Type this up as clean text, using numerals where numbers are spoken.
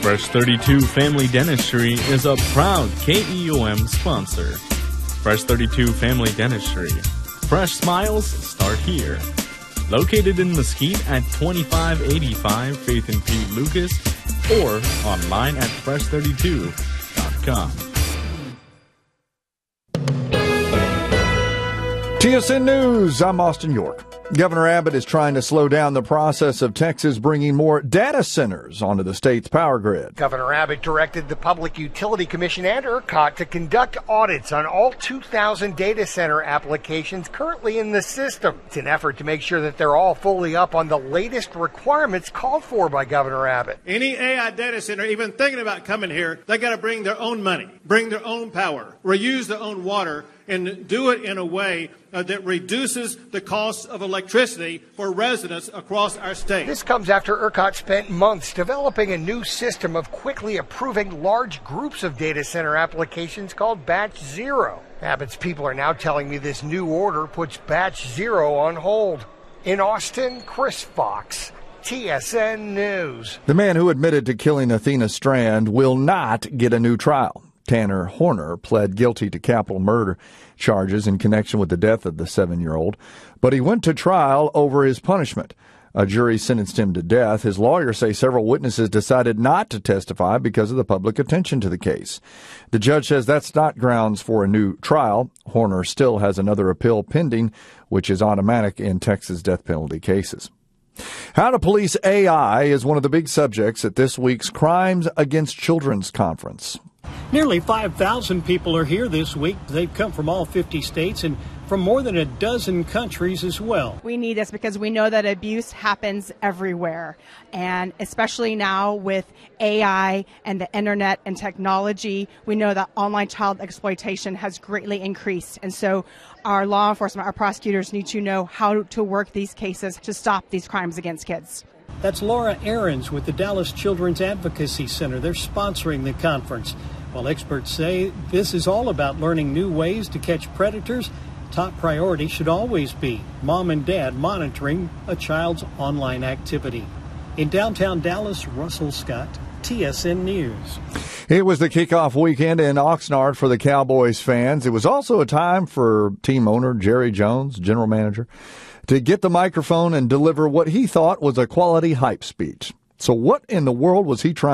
Fresh 32 Family Dentistry is a proud KEOM sponsor. Fresh 32 Family Dentistry. Fresh smiles start here. Located in Mesquite at 2585 Faith and Pete Lucas or online at fresh32.com. TSN News, I'm Austin York. Governor Abbott is trying to slow down the process of Texas bringing more data centers onto the state's power grid. Governor Abbott directed the Public Utility Commission and ERCOT to conduct audits on all 2,000 data center applications currently in the system. It's an effort to make sure that they're all fully up on the latest requirements called for by Governor Abbott. Any AI data center even thinking about coming here, they got to bring their own money, bring their own power, reuse their own water, and do it in a way that reduces the cost of electricity for residents across our state. This comes after ERCOT spent months developing a new system of quickly approving large groups of data center applications called Batch Zero. Abbott's people are now telling me this new order puts Batch Zero on hold. In Austin, Chris Fox, TSN News. The man who admitted to killing Athena Strand will not get a new trial. Tanner Horner pled guilty to capital murder charges in connection with the death of the 7-year-old, but he went to trial over his punishment. A jury sentenced him to death. His lawyers say several witnesses decided not to testify because of the public attention to the case. The judge says that's not grounds for a new trial. Horner still has another appeal pending, which is automatic in Texas death penalty cases. How to police AI is one of the big subjects at this week's Crimes Against Children's Conference. Nearly 5,000 people are here this week. They've come from all 50 states and from more than a dozen countries as well. We need this because we know that abuse happens everywhere. And especially now with AI and the internet and technology, we know that online child exploitation has greatly increased. And so our law enforcement, our prosecutors need to know how to work these cases to stop these crimes against kids. That's Laura Ahrens with the Dallas Children's Advocacy Center. They're sponsoring the conference. While experts say this is all about learning new ways to catch predators, top priority should always be mom and dad monitoring a child's online activity. In downtown Dallas, Russell Scott, TSN News. It was the kickoff weekend in Oxnard for the Cowboys fans. It was also a time for team owner Jerry Jones, general manager, to get the microphone and deliver what he thought was a quality hype speech. So what in the world was he trying